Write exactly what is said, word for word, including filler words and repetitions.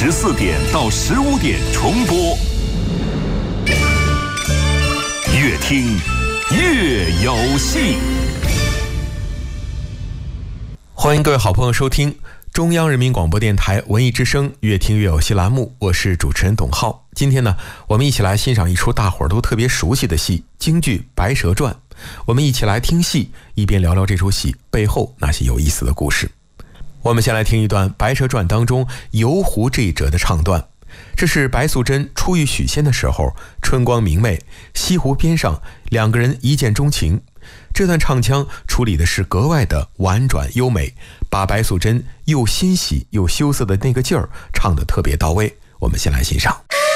十四点到十五点重播。越听越有戏。 欢迎各位好朋友收听中央人民广播电台文艺之声越听越有戏栏目，我是主持人董浩。今天呢，我们一起来欣赏一出大伙儿都特别熟悉的戏，京剧《白蛇传》。我们一起来听戏，一边聊聊这出戏背后那些有意思的故事。我们先来听一段《白蛇传》当中游湖这一折的唱段。这是白素贞初遇许仙的时候，春光明媚，西湖边上两个人一见钟情。这段唱腔处理的是格外的婉转优美，把白素贞又欣喜又羞涩的那个劲儿唱得特别到位。我们先来欣赏。